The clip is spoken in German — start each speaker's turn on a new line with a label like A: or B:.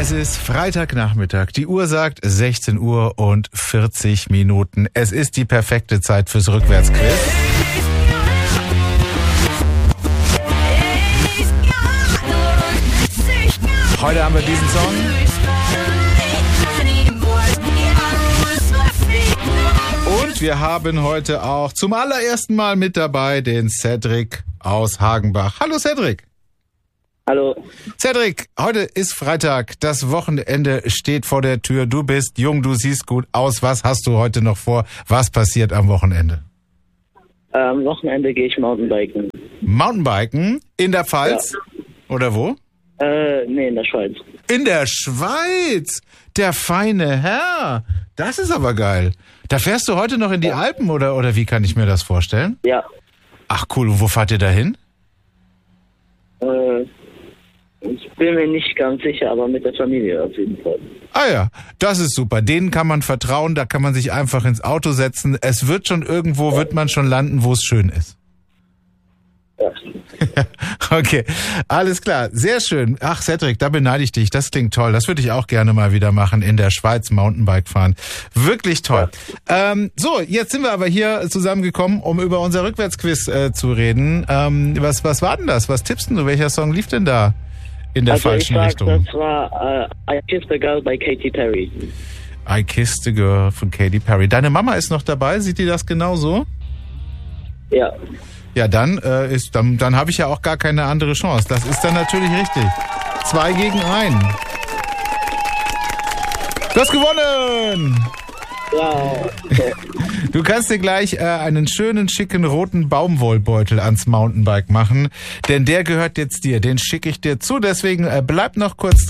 A: Es ist Freitagnachmittag. Die Uhr sagt 16 Uhr und 40 Minuten. Es ist die perfekte Zeit fürs Rückwärtsquiz. Heute haben wir diesen Song. Und wir haben heute auch zum allerersten Mal mit dabei den Cedric aus Hagenbach. Hallo Cedric.
B: Hallo.
A: Cedric, heute ist Freitag, das Wochenende steht vor der Tür. Du bist jung, du siehst gut aus. Was hast du heute noch vor? Was passiert am Wochenende?
B: Am Wochenende gehe ich Mountainbiken.
A: Mountainbiken? In der Pfalz?
B: Ja.
A: Oder wo?
B: Nee, in der Schweiz.
A: In der Schweiz? Der feine Herr. Das ist aber geil. Da fährst du heute noch in die Alpen oder wie kann ich mir das vorstellen?
B: Ja.
A: Ach cool, und wo fahrt ihr da hin?
B: Ich bin mir nicht ganz sicher, aber mit der Familie auf jeden Fall.
A: Ah ja, das ist super. Denen kann man vertrauen, da kann man sich einfach ins Auto setzen. Es wird schon irgendwo, wird man schon landen, wo es schön ist.
B: Ja.
A: Okay, alles klar, sehr schön. Ach Cedric, da beneide ich dich, das klingt toll. Das würde ich auch gerne mal wieder machen, in der Schweiz Mountainbike fahren. Wirklich toll. So, jetzt sind wir aber hier zusammengekommen, um über unser Rückwärtsquiz zu reden. Was war denn das? Was tippst du? Welcher Song lief denn da in der falschen Richtung?
B: Das war I Kissed a Girl by Katy Perry.
A: I Kissed a Girl von Katy Perry. Deine Mama ist noch dabei, sieht die das genauso?
B: Ja.
A: Ja, dann habe ich ja auch gar keine andere Chance. Das ist dann natürlich richtig. 2 gegen 1. Du hast gewonnen!
B: Ja.
A: Du kannst dir gleich einen schönen, schicken, roten Baumwollbeutel ans Mountainbike machen, denn der gehört jetzt dir. Den schicke ich dir zu, deswegen bleib noch kurz dran.